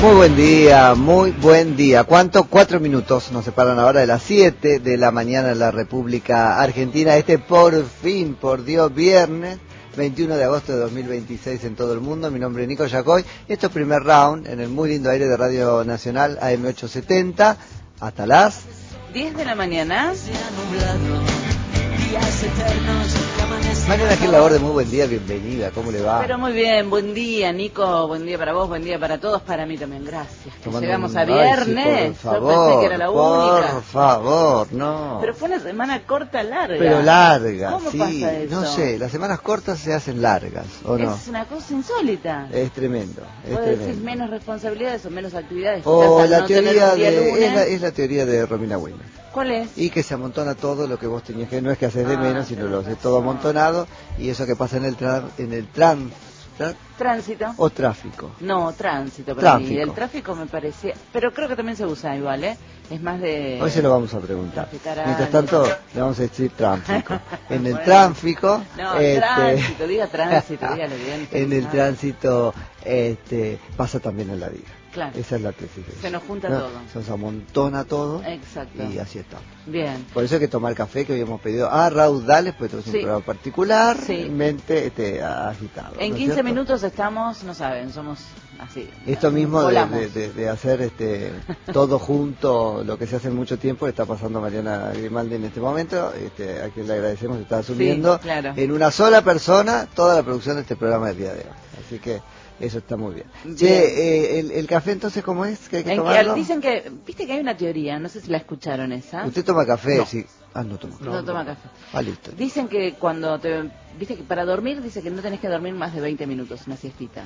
Muy buen día, muy buen día. ¿Cuánto? 4 minutos nos separan ahora de las 7 de la mañana en la República Argentina. Por fin, por Dios, viernes 21 de agosto de 2026 en todo el mundo. Mi nombre es Nico Yacoy. Esto es Primer Round en el muy lindo aire de Radio Nacional AM870 hasta las 10 de la mañana. Mariana Gil Laborde, muy buen día, bienvenida, ¿cómo le va? Pero muy bien, buen día Nico, buen día para vos, buen día para todos, para mí también, gracias. Que llegamos a viernes, ay, sí, por favor, yo pensé que era la única. Por favor, no. Pero fue una semana corta, larga. Pero larga, ¿Cómo sí, pasa eso? no sé, las semanas cortas se hacen largas, ¿o no? Es una cosa insólita. Es tremendo, es ¿Vos tremendo. decís menos responsabilidades o menos actividades? O Quizás la no teoría tener un día lunes. es la teoría de Romina Bueno. ¿Cuál es? Y que se amontona todo lo que vos tenías que, no es que haces de menos, sino lo haces razón. todo amontonado, y eso que pasa en el Tránsito. o tráfico. No, tránsito para mí. Tráfico. El tráfico me parecía, pero creo que también se usa igual, ¿eh? Es más de... Hoy se lo vamos a preguntar. traficar Mientras algo. tanto, le vamos a decir tráfico. En el Bueno. tráfico... No, tránsito, diga tránsito, dígale bien. En el tránsito pasa también en la vida. Claro. Esa es la tesis. Se nos junta ¿no? todo. Se amontona todo. Exacto. Y así está. Bien. Por eso hay que tomar café, que habíamos pedido a raudales, pues tenemos un Sí. programa particular, Sí. mente agitado. En ¿no es 15 cierto? minutos estamos, no saben, somos así. Esto mismo volamos. de hacer todo junto, lo que se hace en mucho tiempo, le está pasando a Mariana Grimaldi en este momento, a quien le agradecemos, está asumiendo Sí, claro. en una sola persona toda la producción de este programa del día de hoy. Así que eso está muy bien. Bien. Che, el café entonces, ¿cómo es? ¿Que hay que tomarlo? Dicen que, viste que hay una teoría, no sé si la escucharon esa. ¿Usted toma café? No. Sí. Ah, no toma. No toma café. Ah, listo. Dicen que viste que para dormir, dice que no tenés que dormir más de 20 minutos, una siestita.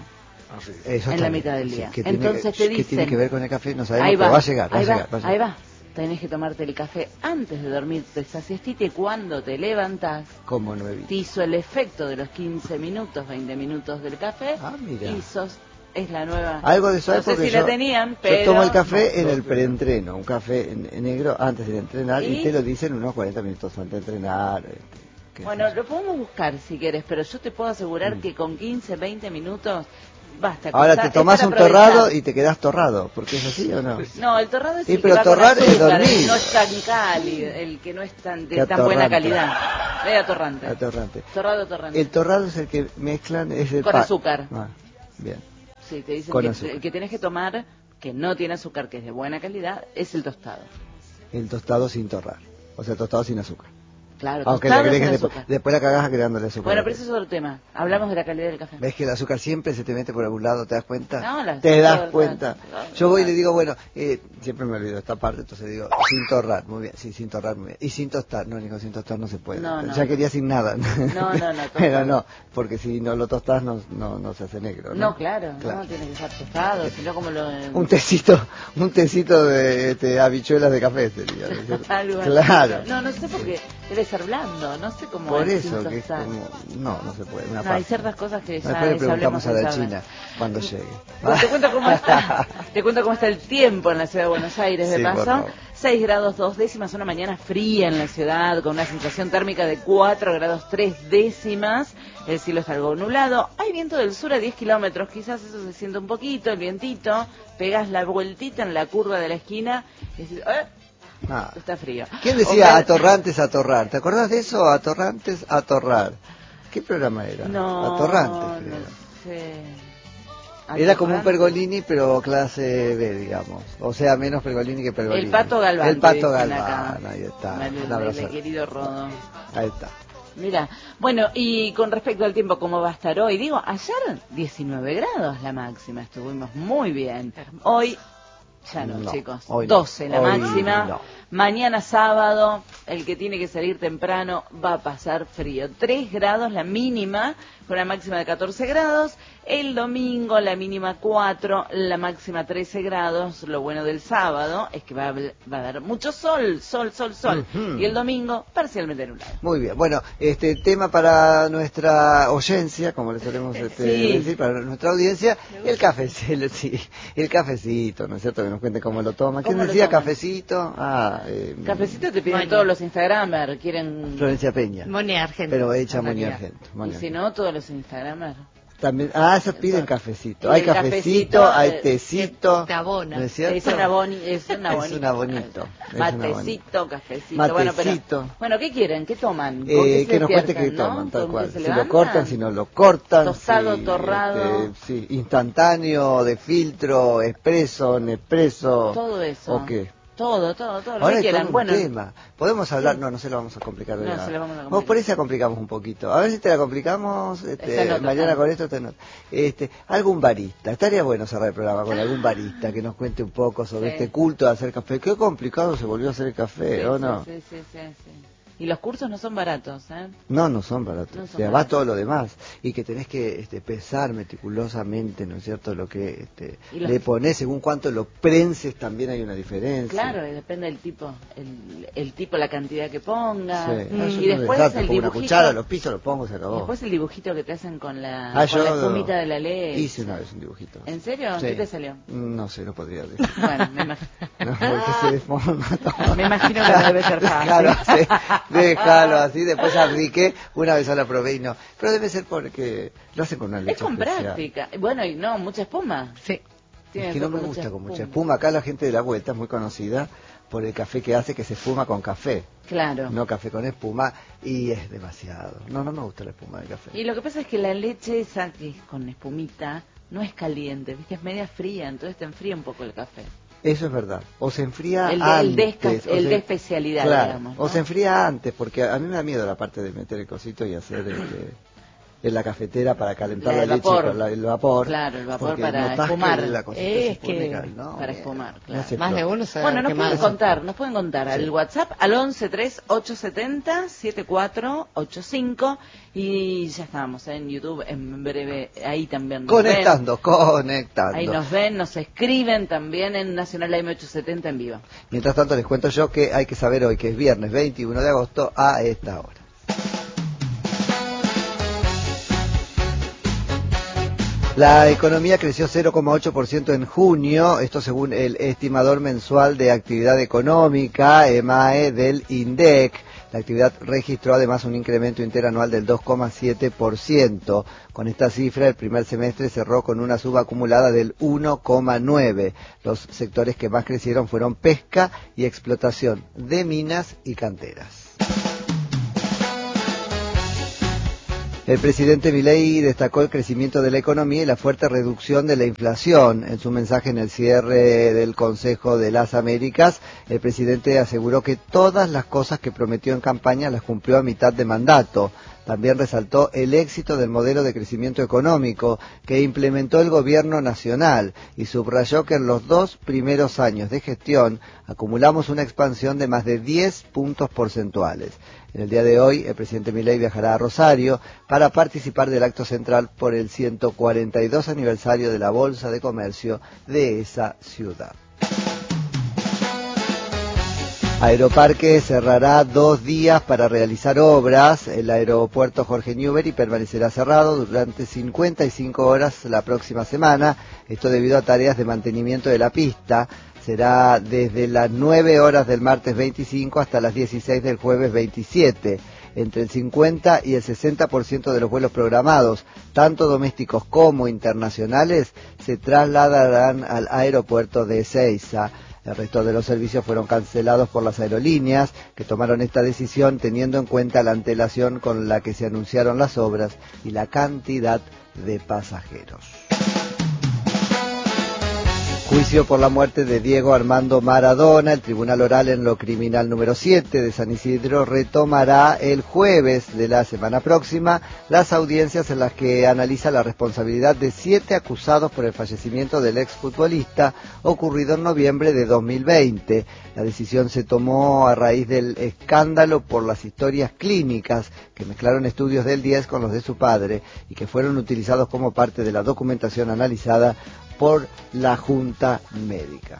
Eso en está la bien. mitad del Sí, día. ¿qué tiene Entonces te ¿qué dicen... tiene que ver con el café? No sabemos, Ahí pero va, va a llegar, va a ahí llegar. ahí va. Tenés que tomarte el café antes de dormirte esa siestita y cuando te levantas, Como nuevito. te hizo el efecto de los 15 minutos, 20 minutos del café. Ah, mira. Y es la nueva... Algo de eso no hay sé porque si yo, la tenían, pero... yo tomo el café en el preentreno, un café en negro antes de entrenar, y ¿Y? te lo dicen unos 40 minutos antes de entrenar. Bueno, lo podemos buscar si quieres, pero yo te puedo asegurar que con 15, 20 minutos basta. Ahora te tomás para un aprovechar. torrado y te quedás torrado, ¿porque es así o no? No, el torrado es Sí, el pero que va torrar con es azúcar, dormir. el que no es tan cálido, el que no es tan de Qué tan buena atorrante. calidad. Es atorrante. Atorrante. Torrante. El torrado es el que mezclan, es el Con azúcar. Ah, bien. Sí, te dicen Con que azúcar. el que tienes que tomar, que no tiene azúcar, que es de buena calidad, es el tostado. El tostado sin torrar, o sea, tostado sin azúcar. Claro, Aunque tostado la sin agregues azúcar. después la cagás agregándole azúcar. Bueno, pero ese es otro tema. Hablamos de la calidad del café. ¿Ves que el azúcar siempre se te mete por algún lado? ¿Te das cuenta? No, ¿Te das todo, cuenta? todo. Yo voy y le digo, bueno, siempre me olvido esta parte, entonces digo, sin torrar, muy bien, sí, sin torrar, muy bien. Y sin tostar, no, Nico, sin tostar no se puede. No, no. Ya quería sin nada. No, Pero no, porque si no lo tostás no se hace negro, ¿no? No, claro, no, tiene que estar tostado, sino como lo... Un tecito de habichuelas de café sería, ¿no es cierto? Algo así. Claro. No sé porque debe ser blando, no sé cómo Por es eso, sin que es tostar. como... No se puede. Una No, hay parte. ciertas cosas que ya Después le preguntamos hablemos a la en saber. China cuando llegue. Bueno, te cuento cómo está el tiempo en la ciudad de Buenos Aires, de Sí, por paso. favor. 6 grados 2 décimas, una mañana fría en la ciudad, con una sensación térmica de 4 grados 3 décimas. El cielo está algo nublado. Hay viento del sur a 10 kilómetros, quizás eso se siente un poquito, el vientito. Pegas la vueltita en la curva de la esquina y decís, está frío. ¿Quién decía Ojalá- atorrantes, atorrar? ¿Te acordás de eso? Atorrantes, atorrar. ¿Qué programa era? No, Atorrantes, creo. no sé. Era como un Atorrante. Pergolini, pero clase B, digamos. O sea, menos Pergolini que Pergolini. El Pato Galván. El te Pato dicen Galván, acá. ahí está. El Un abrazo. querido Rodo. Ahí está. Mira, bueno, y con respecto al tiempo, ¿cómo va a estar hoy? Digo, ayer 19 grados la máxima, estuvimos muy bien. Hoy, ya no, chicos, hoy no. 12 la Hoy máxima. no. Mañana sábado, el que tiene que salir temprano va a pasar frío. 3 grados la mínima, con una máxima de 14 grados. El domingo la mínima 4, la máxima 13 grados. Lo bueno del sábado es que va a dar mucho sol. Ujú. Y el domingo parcialmente nublado. Muy bien, bueno, tema para nuestra oyencia, como le solemos Sí. decir, para nuestra audiencia, el cafecito, sí, el cafecito, ¿no es cierto? Que nos cuente cómo lo toma. ¿Quién ¿Cómo lo decía toman? cafecito? Cafecito te piden Moña. todos los Instagramers, quieren... Florencia Peña. Moni Argento. pero hecha en Moni realidad. Argento. Y Moni si Argento. no, todos los Instagramers. También, eso piden cafecito. Y Hay el cafecito, hay tecito. Te abona. ¿No es cierto? Es un abonito. Matecito, cafecito. Matecito. Bueno, ¿qué quieren? ¿Qué toman? ¿Con qué se Que nos cuente despiertan, qué toman, no? tal ¿Con cual. qué se Si lo levantan? cortan, si no lo cortan. Tostado, torrado. Sí, instantáneo, de filtro, expreso, Nespresso. Todo eso. ¿O qué? Todo, lo Ahora que hay quieran. todo un bueno, tema. Podemos hablar, sí. no se lo vamos a complicar. No, nada. se lo vamos a complicar. Vamos, por ahí se la complicamos un poquito. A ver si te la complicamos mañana con esto. Algún barista. Estaría bueno cerrar el programa con algún barista que nos cuente un poco sobre este culto de hacer café. Qué complicado se volvió a hacer el café, ¿o no? Sí. Y los cursos no son baratos, ¿eh? No son baratos. No son Además baratos. todo lo demás. Y que tenés que pesar meticulosamente, ¿no es cierto? Lo que le ponés, según cuánto lo prenses, también hay una diferencia. Claro, depende del tipo, el tipo, la cantidad que pongas. Sí. Y después el pongo dibujito. una cuchara, los pisos, los pongo, se acabó. Después el dibujito que te hacen con la yo espumita de la leche. hice una vez un dibujito. ¿En serio? Sí. ¿Qué te salió? No sé, no podría decir. Bueno, me imagino. No, porque se deforma todo. Me imagino que no debe ser fácil. Déjalo así, después apliqué, una vez la probé y no. Pero debe ser porque lo hacen con una leche Es con especial. práctica. Bueno, y no, mucha espuma. Sí. Tiene Es que no me gusta con mucha espuma. Acá la gente de la vuelta es muy conocida por el café que hace, que se fuma con café. Claro. No café con espuma, y es demasiado. No me gusta la espuma del café. Y lo que pasa es que la leche esa que es con espumita no es caliente, ¿viste? Es media fría, entonces te enfría un poco el café. Eso es verdad. O se enfría El antes. de especialidad, claro, digamos, ¿no? O se enfría antes, porque a mí me da miedo la parte de meter el cosito y hacer en la cafetera para calentar la leche con el vapor. Claro, el vapor porque para notás espumar. que la cosita Es se pone que para espumar, claro. Más de uno sabe. Bueno, nos pueden contar Sí. al WhatsApp al 113870-7485 y ya estamos en YouTube en breve, ahí también nos Conectando. Ahí nos ven, nos escriben también en Nacional AM870 en vivo. Mientras tanto les cuento yo que hay que saber hoy que es viernes 21 de agosto a esta hora. La economía creció 0,8% en junio, esto según el estimador mensual de actividad económica, EMAE, del INDEC. La actividad registró además un incremento interanual del 2,7%. Con esta cifra, el primer semestre cerró con una suba acumulada del 1,9%. Los sectores que más crecieron fueron pesca y explotación de minas y canteras. El presidente Milei destacó el crecimiento de la economía y la fuerte reducción de la inflación. En su mensaje en el cierre del Consejo de las Américas, el presidente aseguró que todas las cosas que prometió en campaña las cumplió a mitad de mandato. También resaltó el éxito del modelo de crecimiento económico que implementó el gobierno nacional y subrayó que en los 2 primeros años de gestión acumulamos una expansión de más de 10 puntos porcentuales. En el día de hoy, el presidente Milei viajará a Rosario para participar del acto central por el 142 aniversario de la Bolsa de Comercio de esa ciudad. Aeroparque cerrará 2 días para realizar obras. El aeropuerto Jorge Newbery permanecerá cerrado durante 55 horas la próxima semana. Esto debido a tareas de mantenimiento de la pista. Será desde las 9 horas del martes 25 hasta las 16 del jueves 27. Entre el 50 y el 60% de los vuelos programados, tanto domésticos como internacionales, se trasladarán al aeropuerto de Ezeiza. El resto de los servicios fueron cancelados por las aerolíneas, que tomaron esta decisión teniendo en cuenta la antelación con la que se anunciaron las obras y la cantidad de pasajeros. Juicio por la muerte de Diego Armando Maradona. El Tribunal Oral en lo Criminal número 7 de San Isidro retomará el jueves de la semana próxima las audiencias en las que analiza la responsabilidad de 7 acusados por el fallecimiento del exfutbolista ocurrido en noviembre de 2020. La decisión se tomó a raíz del escándalo por las historias clínicas que mezclaron estudios del 10 con los de su padre y que fueron utilizados como parte de la documentación analizada por la Junta Médica.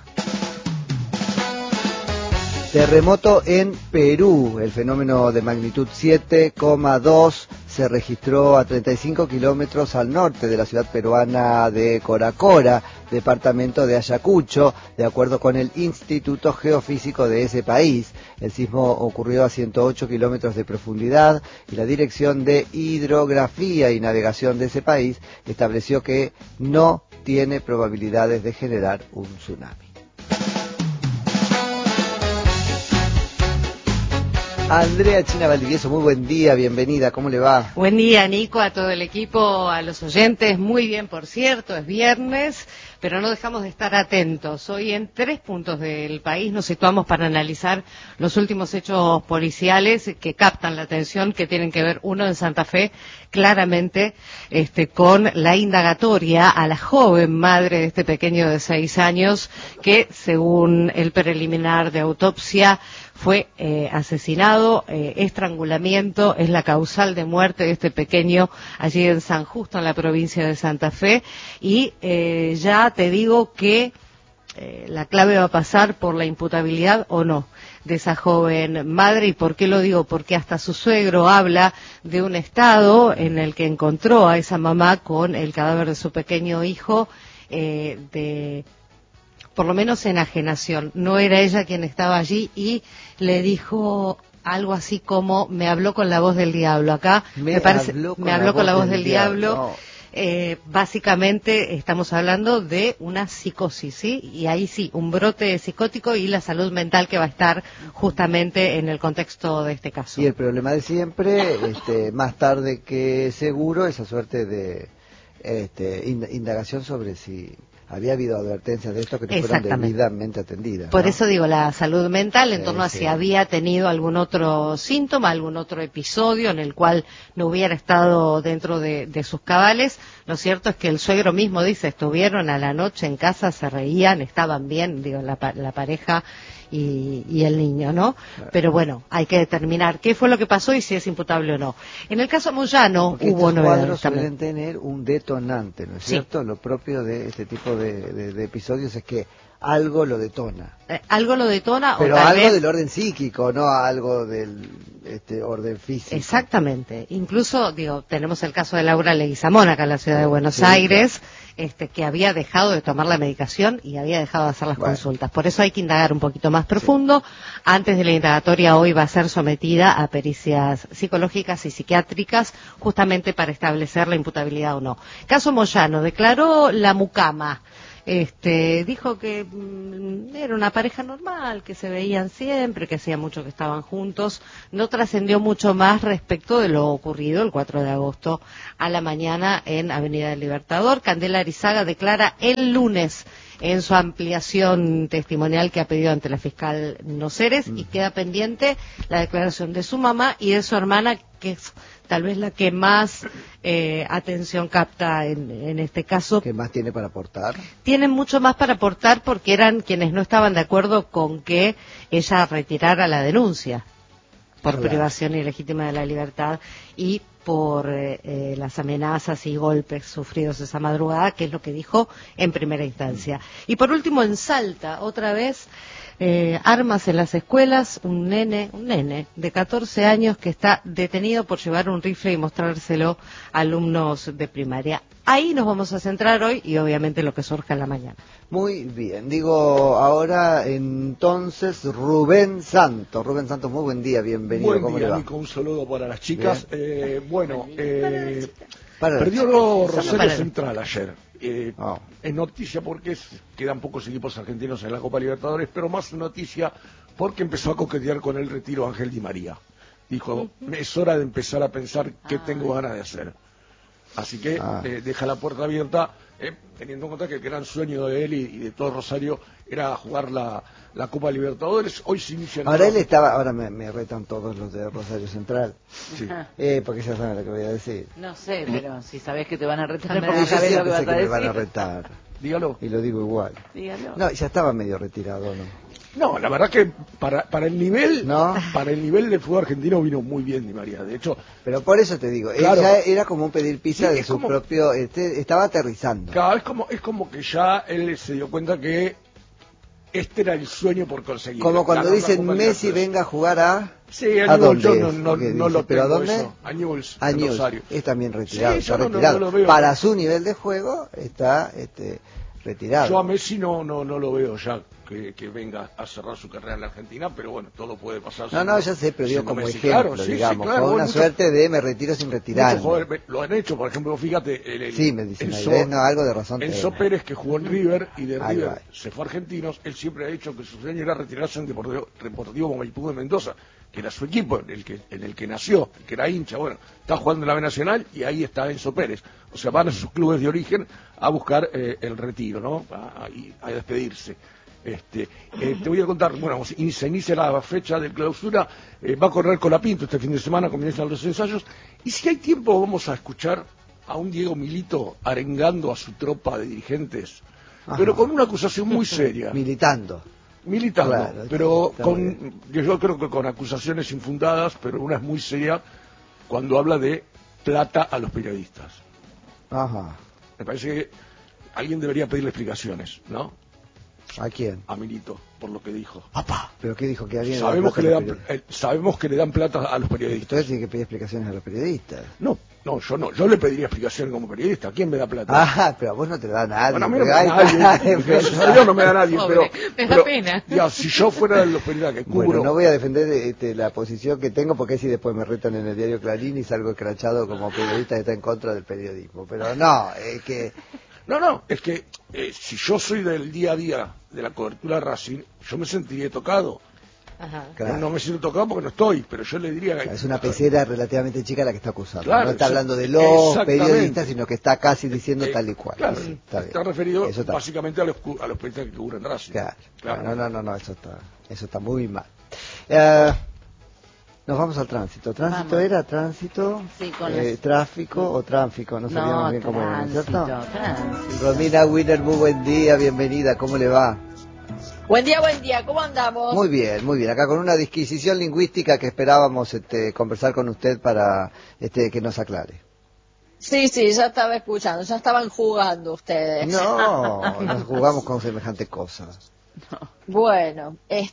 Terremoto en Perú. El fenómeno de magnitud 7,2 se registró a 35 kilómetros al norte de la ciudad peruana de Coracora, departamento de Ayacucho, de acuerdo con el Instituto Geofísico de ese país. El sismo ocurrió a 108 kilómetros de profundidad y la Dirección de Hidrografía y Navegación de ese país estableció que no tiene probabilidades de generar un tsunami. Andrea China Valdivieso, muy buen día, bienvenida, ¿cómo le va? Buen día, Nico, a todo el equipo, a los oyentes, muy bien, por cierto, es viernes, pero no dejamos de estar atentos. Hoy en 3 puntos del país nos situamos para analizar los últimos hechos policiales que captan la atención, que tienen que ver, uno en Santa Fe, claramente, con la indagatoria a la joven madre de este pequeño de 6 años, que según el preliminar de autopsia, fue asesinado, estrangulamiento, es la causal de muerte de este pequeño allí en San Justo, en la provincia de Santa Fe, y ya te digo que la clave va a pasar por la imputabilidad o no de esa joven madre. ¿Y por qué lo digo? Porque hasta su suegro habla de un estado en el que encontró a esa mamá con el cadáver de su pequeño hijo, por lo menos enajenación. No era ella quien estaba allí y le dijo algo así como, me habló con la voz del diablo. Acá me habló con la voz del diablo. No. Básicamente estamos hablando de una psicosis, ¿sí? Y ahí sí, un brote psicótico y la salud mental que va a estar justamente en el contexto de este caso. Y el problema de siempre, más tarde que seguro, esa suerte de indagación sobre si había habido advertencias de esto que no fueron debidamente atendidas, ¿no? Por eso digo, la salud mental en torno a si había tenido algún otro síntoma, algún otro episodio en el cual no hubiera estado dentro de sus cabales. Lo cierto es que el suegro mismo dice, estuvieron a la noche en casa, se reían, estaban bien, digo, la pareja y el niño, ¿no? Claro. Pero bueno, hay que determinar qué fue lo que pasó y si es imputable o no. En el caso Moyano hubo novedades. Estos cuadros suelen tener un detonante, ¿no es cierto? Lo propio de este tipo de episodios es que algo lo detona. Algo lo detona, pero o tal algo vez del orden psíquico, no algo del orden físico. Exactamente. Incluso, digo, tenemos el caso de Laura Leguizamón acá en la ciudad de Buenos Aires, claro. Que había dejado de tomar la medicación y había dejado de hacer las consultas. Por eso hay que indagar un poquito más profundo. Antes de la indagatoria hoy va a ser sometida a pericias psicológicas y psiquiátricas, justamente para establecer la imputabilidad o no. Caso Moyano, declaró la mucama. Dijo que era una pareja normal, que se veían siempre, que hacía mucho que estaban juntos. No trascendió mucho más respecto de lo ocurrido el 4 de agosto a la mañana en Avenida del Libertador. Candela Arizaga declara el lunes en su ampliación testimonial que ha pedido ante la fiscal Noceres, y queda pendiente la declaración de su mamá y de su hermana, que es tal vez la que más atención capta en este caso. ¿Qué más tiene para aportar? Tienen mucho más para aportar porque eran quienes no estaban de acuerdo con que ella retirara la denuncia por privación ilegítima de la libertad y por las amenazas y golpes sufridos esa madrugada, que es lo que dijo en primera instancia. Y por último, en Salta, otra vez, armas en las escuelas, un nene de 14 años que está detenido por llevar un rifle y mostrárselo a alumnos de primaria. Ahí nos vamos a centrar hoy y obviamente lo que surja en la mañana. Muy bien, digo ahora entonces Rubén Santos. Rubén Santos, muy buen día, bienvenido. Buen ¿Cómo día, le va? Nico, un saludo para las chicas. Perdió Rosario Central ayer. Es noticia porque quedan pocos equipos argentinos en la Copa Libertadores, pero más noticia porque empezó a coquetear con el retiro Ángel Di María. Dijo, es hora de empezar a pensar qué tengo ganas de hacer. Así que deja la puerta abierta, teniendo en cuenta que el gran sueño de él y de todo Rosario era jugar la Copa Libertadores. Hoy se inicia. Ahora me retan todos los de Rosario Central, sí. Porque ya saben lo que voy a decir. No sé, pero si sabés que te van a retar, porque ya sabés lo que vas a decir. Me van a retar. Dígalo. Y lo digo igual. Dígalo. No, ya estaba medio retirado, ¿no? No, la verdad que para el nivel del fútbol argentino vino muy bien Di María, de hecho. Pero por eso te digo, claro, ella era como un pedir pizza de su propio, estaba aterrizando. Claro, es como que ya él se dio cuenta que este era el sueño por conseguir. Como cuando dicen Messi venga a jugar a... Sí, ¿a dónde? Yo no lo ¿Pero a tengo dónde? eso. A Newell's, A en Newell's. Rosario. Es también retirado, Sí, está yo retirado. no lo veo. Para su nivel de juego está retirado. Yo a Messi no lo veo ya que venga a cerrar su carrera en la Argentina, pero bueno, todo puede pasar. No, ya sé, pero digo como Messi. ejemplo, Claro, sí, digamos, sí, claro, con una suerte de me retiro sin retirarme. Lo han hecho, por ejemplo, fíjate, sí, me dicen, algo de razón. Enzo Pérez, que jugó en River y de River va. se fue a Argentinos, él siempre ha dicho que su sueño era retirarse en Deportivo Maipú de Mendoza, que era su equipo, en el que nació, que era hincha. Bueno, está jugando en la B Nacional y ahí está Enzo Pérez. O sea, van a sus clubes de origen a buscar el retiro, ¿no? A despedirse. Te voy a contar, bueno, se inicia la fecha de clausura, va a correr Colapinto este fin de semana, comienzan los ensayos, y si hay tiempo vamos a escuchar a un Diego Milito arengando a su tropa de dirigentes, pero con una acusación muy seria. Militando, claro, pero yo creo que con acusaciones infundadas, pero una es muy seria cuando habla de plata a los periodistas. Ajá. Me parece que alguien debería pedirle explicaciones, ¿no? ¿A quién? A Milito, por lo que dijo. ¡Papá! ¿Pero qué dijo? Que alguien sabemos que le dan plata a los periodistas. Entonces tiene que pedir explicaciones a los periodistas. No, yo no. Yo le pediría explicaciones como periodista. ¿Quién me da plata? Pero a vos no te da nadie. Bueno, a mí no me da nadie. Yo no me da nadie, me da pena. Ya, si yo fuera de los periodistas que cubro... Bueno, no voy a defender la posición que tengo, porque si después me retan en el diario Clarín y salgo escrachado como periodista que está en contra del periodismo. Pero no, es que... No, es que si yo soy del día a día de la cobertura de Racing, yo me sentiría tocado. Ajá. Claro. No me siento tocado porque no estoy, pero yo le diría que... Es una pecera relativamente chica la que está acusando. Claro, no está hablando de los periodistas, sino que está casi diciendo tal y cual. Claro, sí, está referido básicamente a los periodistas que cubren Racing. Claro. No, eso está muy mal. Nos vamos al tránsito. ¿Tránsito vamos. Era tránsito? Sí, con ¿Tráfico o tráfico? No sabíamos bien cómo era, ¿cierto? Tránsito. Romina Wiener, muy buen día, bienvenida, ¿cómo le va? Buen día, ¿cómo andamos? Muy bien, acá con una disquisición lingüística que esperábamos conversar con usted para que nos aclare. Sí, ya estaba escuchando, ya estaban jugando ustedes. No, nos jugamos con semejante cosa. No. Bueno,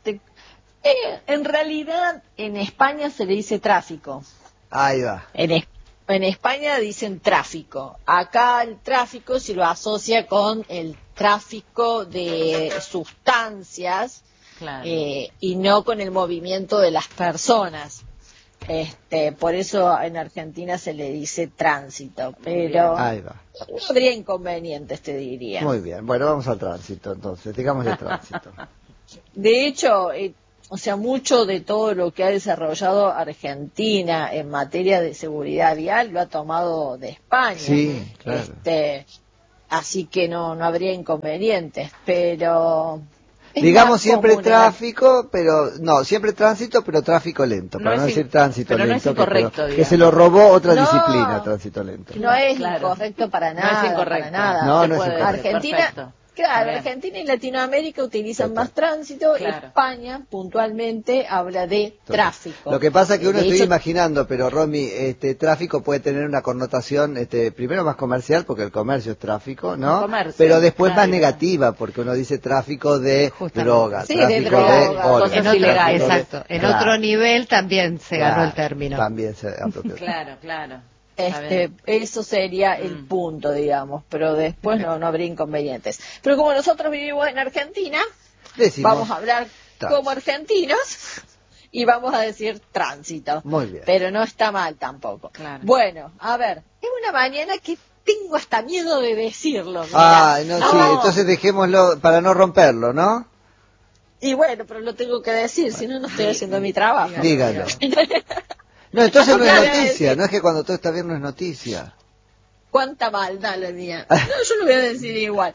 en realidad en España se le dice tráfico. Ahí va. En España dicen tráfico. Acá el tráfico se lo asocia con el tráfico de sustancias, claro. Y no con el movimiento de las personas. Por eso en Argentina se le dice tránsito, pero ahí va. No habría inconvenientes, te diría. Muy bien, bueno, vamos al tránsito entonces, digamos el tránsito. De hecho, mucho de todo lo que ha desarrollado Argentina en materia de seguridad vial lo ha tomado de España. Sí, claro. Así que no habría inconvenientes, pero... Digamos siempre tráfico, pero no, siempre tránsito, pero tráfico lento, para no decir tránsito lento, no es incorrecto, que se lo robó otra disciplina, tránsito lento. No es incorrecto para nada. No es incorrecto. Para nada. No es incorrecto. Argentina, perfecto. Claro, Argentina y Latinoamérica utilizan más tránsito, claro. España puntualmente habla de tráfico. Lo que pasa es que uno estoy imaginando, pero Romy, tráfico puede tener una connotación, primero más comercial, porque el comercio es tráfico, ¿no? Comercio, pero después claro. más negativa, porque uno dice tráfico de drogas, sí, tráfico de cosas ilegales. Exacto. En otro nivel también se ganó el término. También se apropió. Claro. Eso sería el punto, digamos, pero después no habría inconvenientes. Pero como nosotros vivimos en Argentina, vamos a hablar como argentinos y vamos a decir tránsito. Muy bien. Pero no está mal tampoco. Claro. Bueno, a ver, es una mañana que tengo hasta miedo de decirlo. Entonces dejémoslo para no romperlo, ¿no? Y bueno, pero lo tengo que decir, si no estoy haciendo mi trabajo. Dígalo. No, entonces no es noticia, no es que cuando todo está bien no es noticia. Cuánta maldad la mía. No, yo lo voy a decir igual.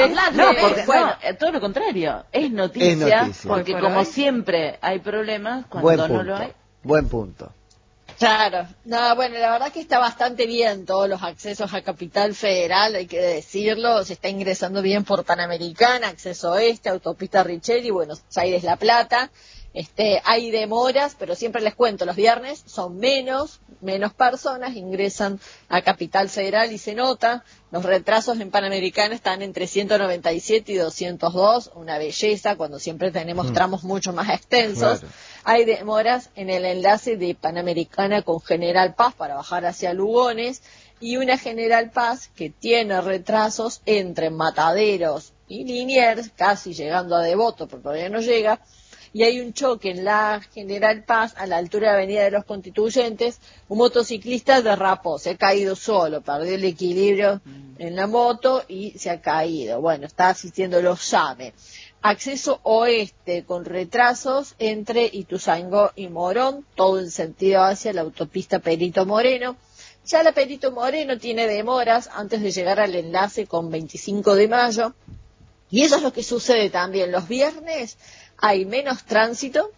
Todo lo contrario, es noticia. Porque como siempre hay problemas cuando no lo hay. Buen punto. Claro, la verdad que está bastante bien todos los accesos a Capital Federal, hay que decirlo, se está ingresando bien por Panamericana, Acceso Oeste, Autopista Richelli, Buenos Aires La Plata. hay demoras, pero siempre les cuento, los viernes son menos personas ingresan a Capital Federal y se nota. Los retrasos en Panamericana están entre 197 y 202, una belleza cuando siempre tenemos tramos mucho más extensos. Claro. Hay demoras en el enlace de Panamericana con General Paz para bajar hacia Lugones y una General Paz que tiene retrasos entre Mataderos y Liniers, casi llegando a Devoto, pero todavía no llega. Y hay un choque en la General Paz, a la altura de la Avenida de los Constituyentes. Un motociclista derrapó, se ha caído solo, perdió el equilibrio en la moto y se ha caído. Bueno, está asistiendo los SAME. Acceso oeste con retrasos entre Ituzaingó y Morón, todo en sentido hacia la autopista Perito Moreno. Ya la Perito Moreno tiene demoras antes de llegar al enlace con 25 de mayo. Y eso es lo que sucede también los viernes. Hay menos tránsito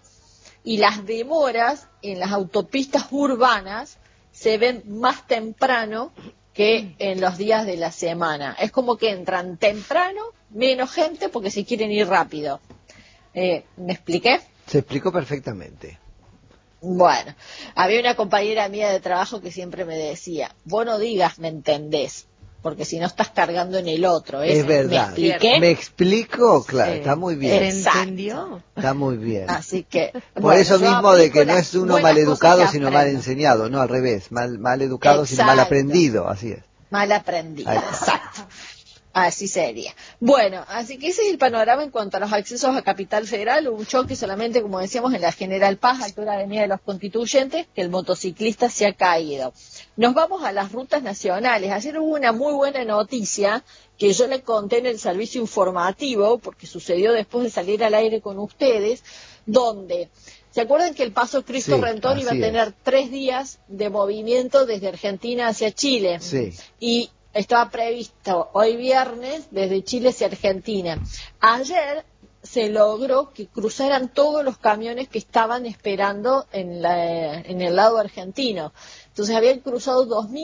y las demoras en las autopistas urbanas se ven más temprano que en los días de la semana. Es como que entran temprano, menos gente porque se quieren ir rápido. ¿Me expliqué? Se explicó perfectamente. Bueno, había una compañera mía de trabajo que siempre me decía, vos no digas, ¿me entendés? Porque si no estás cargando en el otro. Es verdad. ¿Me expliqué? ¿Me explico? Claro, sí. Está muy bien. ¿Se entendió? Está muy bien. Así que... Por eso mismo de que no es uno mal educado, sino mal enseñado. No, al revés. Mal educado, sino mal aprendido. Así es. Mal aprendido, exacto. Así sería. Bueno, así que ese es el panorama en cuanto a los accesos a Capital Federal. Un choque solamente, como decíamos, en la General Paz, altura de la Avenida de los Constituyentes, que el motociclista se ha caído. Nos vamos a las rutas nacionales. Ayer hubo una muy buena noticia que yo le conté en el servicio informativo, porque sucedió después de salir al aire con ustedes, donde... ¿Se acuerdan que el Paso Cristo Renton iba a tener 3 días de movimiento desde Argentina hacia Chile? Sí. Y estaba previsto hoy viernes desde Chile hacia Argentina. Ayer se logró que cruzaran todos los camiones que estaban esperando en el lado argentino. Entonces habían cruzado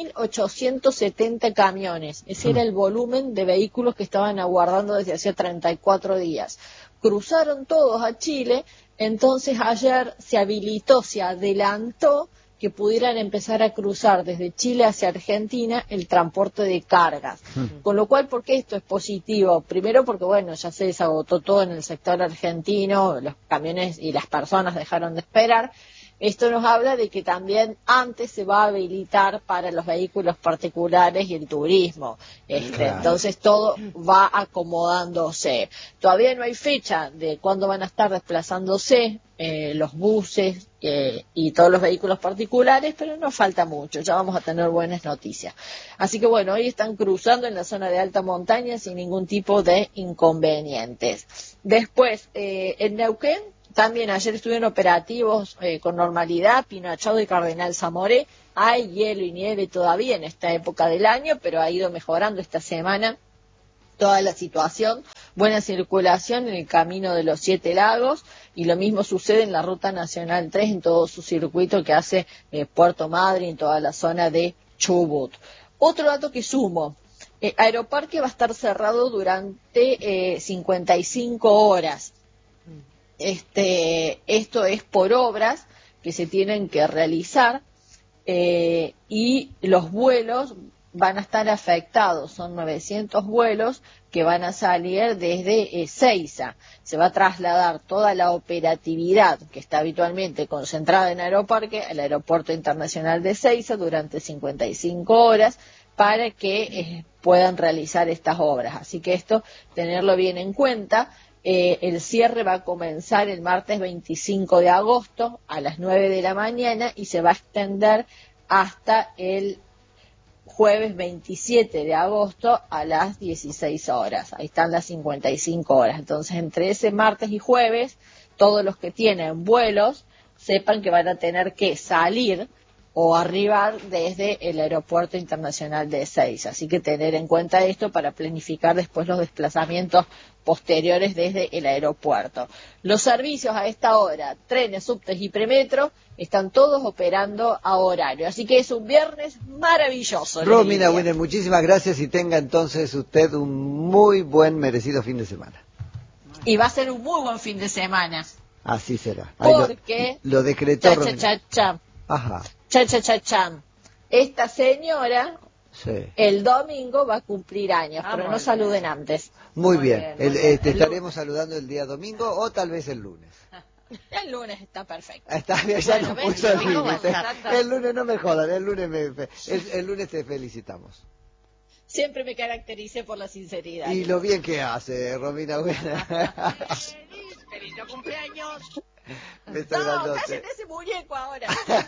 2.870 camiones. Ese era el volumen de vehículos que estaban aguardando desde hacía 34 días. Cruzaron todos a Chile, entonces ayer se habilitó, se adelantó que pudieran empezar a cruzar desde Chile hacia Argentina el transporte de cargas. Con lo cual, ¿por qué esto es positivo? Primero porque, bueno, ya se desagotó todo en el sector argentino, los camiones y las personas dejaron de esperar. Esto nos habla de que también antes se va a habilitar para los vehículos particulares y el turismo. Claro. Entonces todo va acomodándose. Todavía no hay fecha de cuándo van a estar desplazándose los buses y todos los vehículos particulares, pero no falta mucho, ya vamos a tener buenas noticias. Así que bueno, hoy están cruzando en la zona de alta montaña sin ningún tipo de inconvenientes. Después, en Neuquén, también ayer estuvieron operativos con normalidad, Pino Achado y Cardenal Zamoré. Hay hielo y nieve todavía en esta época del año, pero ha ido mejorando esta semana toda la situación. Buena circulación en el camino de los 7 lagos y lo mismo sucede en la Ruta Nacional 3 en todo su circuito que hace Puerto Madryn en toda la zona de Chubut. Otro dato que sumo, Aeroparque va a estar cerrado durante 55 horas. Esto es por obras que se tienen que realizar y los vuelos van a estar afectados. Son 900 vuelos que van a salir desde Ezeiza. Se va a trasladar toda la operatividad que está habitualmente concentrada en Aeroparque al Aeropuerto Internacional de Ezeiza durante 55 horas para que puedan realizar estas obras. Así que esto, tenerlo bien en cuenta. El cierre va a comenzar el martes 25 de agosto a las 9 de la mañana y se va a extender hasta el jueves 27 de agosto a las 16 horas. Ahí están las 55 horas. Entonces, entre ese martes y jueves, todos los que tienen vuelos sepan que van a tener que salir o arribar desde el Aeropuerto Internacional de Ezeiza. Así que tener en cuenta esto para planificar después los desplazamientos posteriores desde el aeropuerto. Los servicios a esta hora, trenes, subtes y premetro, están todos operando a horario. Así que es un viernes maravilloso. Romina Winner, muchísimas gracias y tenga entonces usted un muy buen merecido fin de semana. Y va a ser un muy buen fin de semana. Así será. Porque lo decretó. Ajá. Esta señora el domingo va a cumplir años, pero no saluden antes. Muy bien. Estaremos saludando el día domingo o tal vez el lunes. El lunes está perfecto. Está bien, ya nos puso el límite. El lunes no me jodan, el lunes te felicitamos. Siempre me caractericé por la sinceridad. Y lo bien que hace, Romina Buena. ¡Feliz cumpleaños! No, cállate ese muñeco ahora.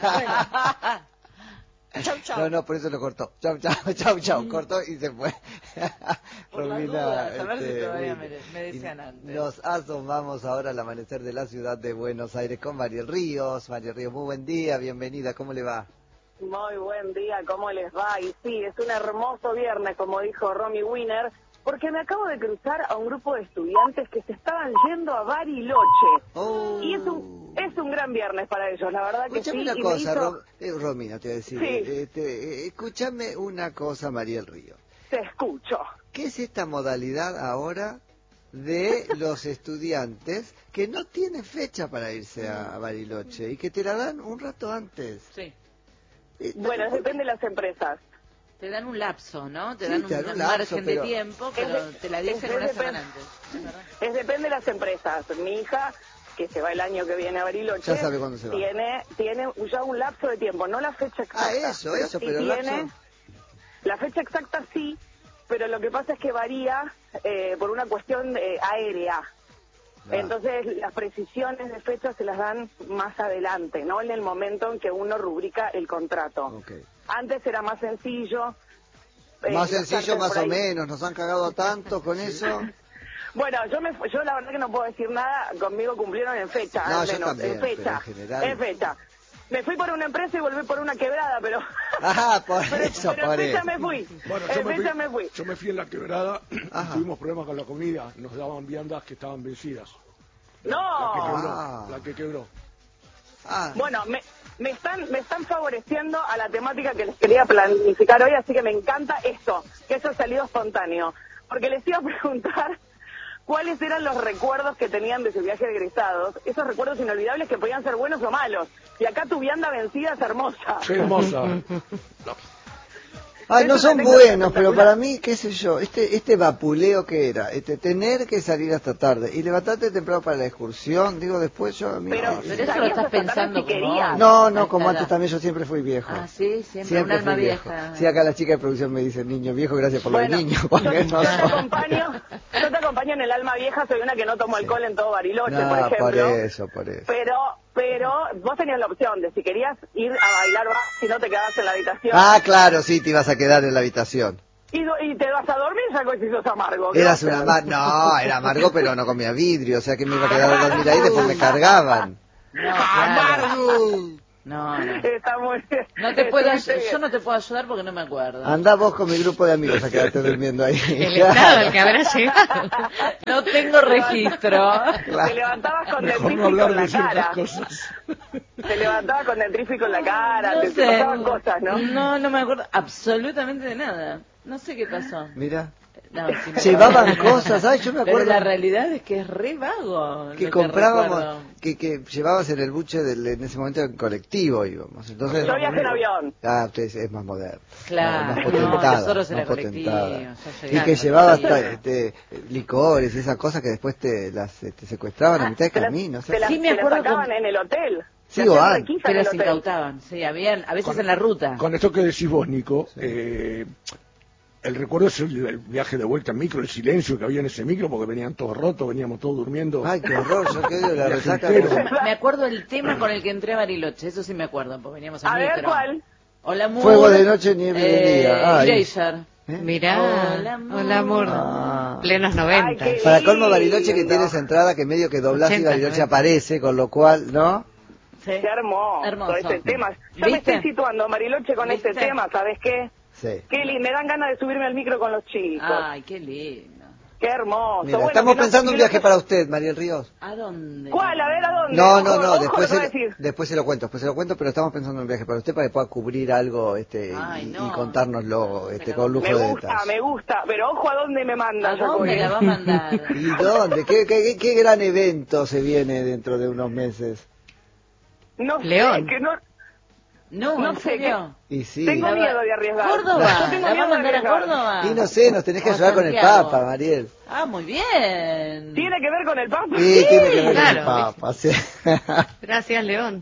Chau, chau. No, por eso lo cortó. Chau. Cortó y se fue. Romina, a ver si todavía me decían antes. Nos asomamos ahora al amanecer de la ciudad de Buenos Aires con Mariel Ríos. Mariel Ríos, muy buen día, bienvenida, ¿cómo le va? Muy buen día, ¿cómo les va? Y sí, es un hermoso viernes, como dijo Romy Wiener, porque me acabo de cruzar a un grupo de estudiantes que se estaban yendo a Bariloche. Y es un gran viernes para ellos, la verdad que escúchame sí. Una cosa, Romina, te voy a decir. Sí. Escúchame una cosa, Mariel Ríos. Te escucho. ¿Qué es esta modalidad ahora de los estudiantes que no tienen fecha para irse a Bariloche y que te la dan un rato antes? Sí. Bueno, depende de las empresas. Te dan un lapso, ¿no? Te dan un lapso, margen de tiempo, pero te la dicen una semana antes. Es depende de las empresas. Mi hija, que se va el año que viene a Bariloche, ya sabe cuándo se va. Tiene ya un lapso de tiempo, no la fecha exacta. Pero tiene la fecha exacta sí, pero lo que pasa es que varía por una cuestión aérea. Entonces las precisiones de fecha se las dan más adelante, no en el momento en que uno rubrica el contrato. Antes era más sencillo. Más sencillo más o menos, nos han cagado tanto con eso. Bueno, yo la verdad que no puedo decir nada, conmigo cumplieron en fecha, no, al menos, también, en fecha. En fecha. Me fui por una empresa y volví por una quebrada, pero... por eso. En fecha me fui. Bueno, yo me fui en la quebrada, tuvimos problemas con la comida, nos daban viandas que estaban vencidas. ¡No! La que quebró. Bueno, me están favoreciendo a la temática que les quería planificar hoy, así que me encanta esto, que eso ha salido espontáneo. Porque les iba a preguntar cuáles eran los recuerdos que tenían de su viaje de egresados, esos recuerdos inolvidables que podían ser buenos o malos. Y acá tu vianda vencida es hermosa. ¡Qué hermosa! Ay, no son buenos, pero para mí, qué sé yo, este vapuleo que era, tener que salir hasta tarde y levantarte temprano para la excursión, digo, después yo... Pero eso lo estás pensando como... No, como antes también yo siempre fui viejo. Sí, siempre un alma vieja. Sí, acá la chica de producción me dice, niño viejo, gracias por los niños. Yo te acompaño en el alma vieja, soy una que no tomo alcohol en todo Bariloche, por ejemplo. Por eso. Pero vos tenías la opción de si querías ir a bailar si no te quedabas en la habitación. Claro, sí, te ibas a quedar en la habitación. Y te vas a dormir ya si sos amargo. Eras una No, era amargo, pero no comía vidrio, o sea que me iba a quedar a dormir ahí y después me cargaban. ¡Amargo! No. Está muy bien. Yo no te puedo ayudar porque no me acuerdo. Andá vos con mi grupo de amigos a quedarte durmiendo ahí. El estado al que habrá llegado. No tengo registro. Te levantabas con dentrífico en la cara. Te levantabas con dentrífico en la cara, te pasaban cosas, ¿no? No me acuerdo absolutamente de nada. No sé qué pasó. Mira. No, llevaban cosas, yo me acuerdo. Pero la realidad es que es re vago. Que comprábamos, que llevabas en el buche en ese momento en colectivo íbamos. Entonces, yo viajé en avión. Usted es más moderno. Claro, más potentado. Nosotros era colectivo. Y que llevabas licores y esas cosas que después te secuestraban a mitad de camino. Sí, me acuerdo. Te las sacaban en el hotel. Sí, que las incautaban. Sí, habían, a veces en la ruta. Con esto que decís vos, Nico, el recuerdo es el viaje de vuelta en micro, el silencio que había en ese micro, porque venían todos rotos, veníamos todos durmiendo. Ay, qué horror, yo quedo la resaca. Me acuerdo el tema con el que entré a Bariloche, eso sí me acuerdo, porque veníamos en micro. A ver, ¿cuál? Hola, amor. Fuego de noche, nieve de día. Eraser. Mirá, hola, amor. Plenos 90. Para colmo Bariloche que tienes entrada que medio que doblás y Bariloche aparece, con lo cual, ¿no? Sí. Qué hermoso este tema. Yo me estoy situando en Bariloche con este tema, ¿sabes qué? Sí. Qué lindo, me dan ganas de subirme al micro con los chicos. Ay, qué lindo. Qué hermoso. Mira, bueno, estamos pensando un viaje para usted, Mariel Ríos. ¿A dónde? ¿Cuál? A ver, ¿a dónde? No, después se lo cuento, pero estamos pensando en un viaje para usted para que pueda cubrir algo y contárnoslo con lujo de detalles. Me gusta, pero ojo a dónde me manda. ¿A dónde la va a mandar? ¿Y dónde? ¿Qué gran evento se viene dentro de unos meses? No León. sé, que no... No sé qué. Y sí. Tengo miedo de arriesgar. ¿Córdoba? ¿La va a mandar a Córdoba? Y no sé, nos tenés que ayudar con el Papa, Mariel. Ah, muy bien. ¿Tiene que ver con el Papa? Sí, tiene que ver claro. con el Papa. Sí. Gracias, León.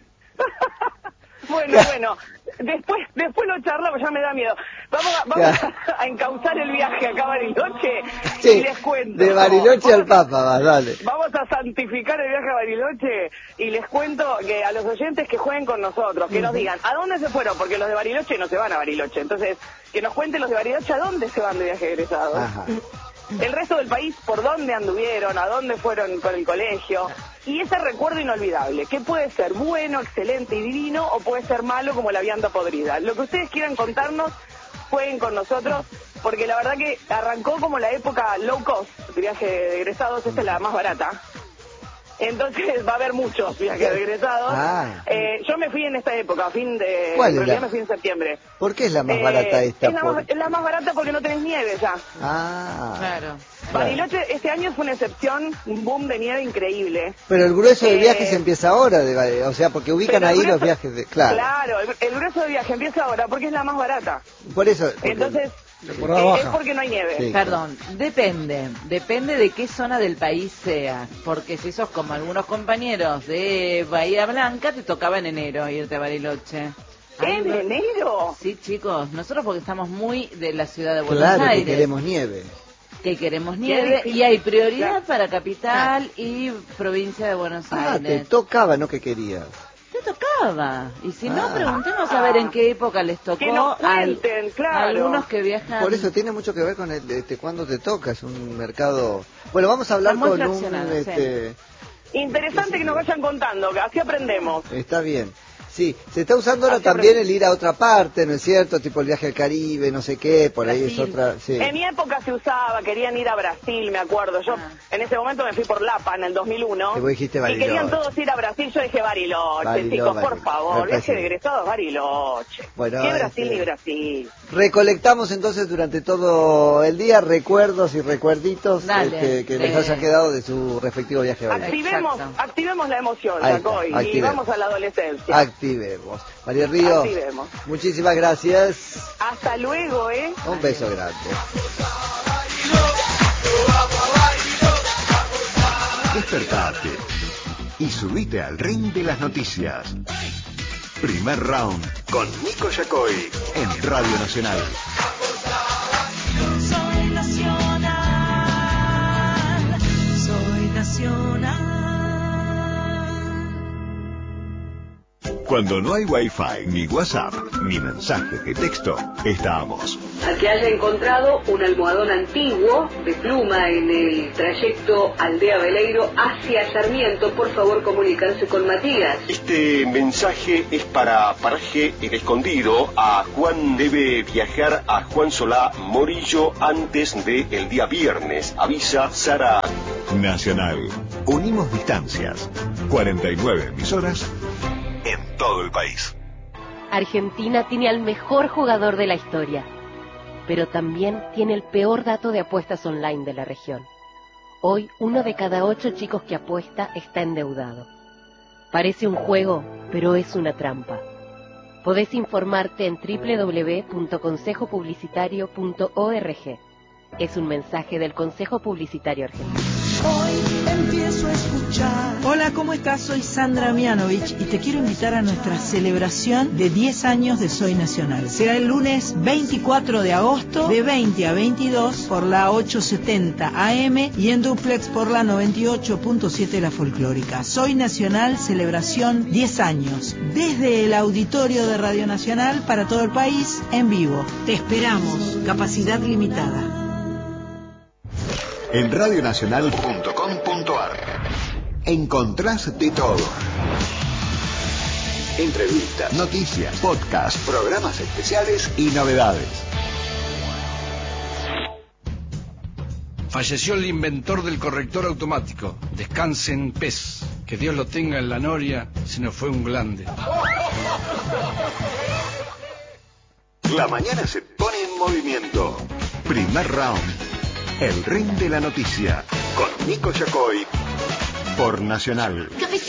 Bueno, después lo charlamos, ya me da miedo. Vamos a encauzar el viaje acá a Bariloche y les cuento. De Bariloche al Papa, dale. Vamos a santificar el viaje a Bariloche y les cuento que a los oyentes que jueguen con nosotros, que nos digan a dónde se fueron, porque los de Bariloche no se van a Bariloche. Entonces, que nos cuenten los de Bariloche a dónde se van de viaje egresados. Ajá. El resto del país, por dónde anduvieron, a dónde fueron con el colegio. Y ese recuerdo inolvidable, que puede ser bueno, excelente y divino, o puede ser malo como la vianda podrida. Lo que ustedes quieran contarnos, jueguen con nosotros, porque la verdad que arrancó como la época low cost, viaje de egresados, esta es la más barata. Entonces va a haber muchos viajes de egresados. Yo me fui en esta época, en realidad me fui en septiembre. ¿Por qué es la más barata esta? Es la más barata porque no tenés nieve ya. Claro. Bariloche este año fue una excepción, un boom de nieve increíble. Pero el grueso del viaje se empieza ahora, o sea, porque ubican ahí los viajes de... Claro, el grueso del viaje empieza ahora porque es la más barata. Por eso... Entonces... es porque no hay nieve. Sí, Perdón, depende de qué zona del país sea, porque si sos como algunos compañeros de Bahía Blanca, te tocaba en enero irte a Bariloche. ¿En enero? Sí, chicos, nosotros porque estamos muy de la ciudad de Buenos Aires. Aires. Que queremos nieve. Que queremos nieve y hay prioridad para capital y provincia de Buenos Aires. Te tocaba, no que querías. Te tocaba. Y si no, preguntemos a ver en qué época les tocó. Que nos cuenten, claro. Algunos que viajan. Por eso tiene mucho que ver con cuándo te toca. Es un mercado. Bueno, vamos a hablar con un. Interesante que nos vayan contando, que así aprendemos. Está bien. Sí, se está usando ahora también el ir a otra parte, ¿no es cierto? Tipo el viaje al Caribe, no sé qué, por Brasil. Ahí es otra... Sí. En mi época se usaba, querían ir a Brasil, me acuerdo. Yo en ese momento me fui por Lapa en el 2001. Y vos dijiste Bariloche. Y querían todos ir a Brasil, yo dije Bariloche, chicos, por favor, viaje de egresados Bariloche. Bueno, ¿qué Brasil ni Brasil? Recolectamos entonces durante todo el día recuerdos y recuerditos que les hayan quedado de su respectivo viaje a Bariloche. Activemos la emoción, Jacoy, y vamos a la adolescencia. Activemos. María Ríos, muchísimas gracias. Hasta luego, Un beso grande. Despertate y subite al ring de las noticias. Primer round con Nico Yacoy en Radio Nacional. Soy nacional, soy nacional. Cuando no hay Wi-Fi, ni WhatsApp, ni mensajes de texto, estamos. A que haya encontrado un almohadón antiguo de pluma en el trayecto Aldea Veleiro hacia Sarmiento, por favor comunicarse con Matías. Este mensaje es para Paraje El Escondido. A Juan debe viajar a Juan Solá Morillo antes del día viernes. Avisa Sara. Nacional. Unimos distancias. 49 emisoras en todo el país. Argentina tiene al mejor jugador de la historia, pero también tiene el peor dato de apuestas online de la región. Hoy, 1 de cada 8 chicos que apuesta está endeudado. Parece un juego, pero es una trampa. Podés informarte en www.consejopublicitario.org. Es un mensaje del Consejo Publicitario Argentino. Hoy empiezo a escuchar. Hola, ¿cómo estás? Soy Sandra Mianovich y te quiero invitar a nuestra celebración de 10 años de Soy Nacional. Será el lunes 24 de agosto de 20 a 22 por la 870 AM y en duplex por la 98.7 La Folclórica. Soy Nacional, celebración 10 años. Desde el auditorio de Radio Nacional para todo el país, en vivo. Te esperamos. Capacidad limitada. En radionacional.com.ar encontrás de todo. Entrevistas, noticias, podcasts, programas especiales y novedades. Falleció el inventor del corrector automático. Descanse en paz. Que Dios lo tenga en la noria, se nos fue un grande. La mañana se pone en movimiento. Primer round. El ring de la noticia. Con Nico Yacoy. Por Nacional.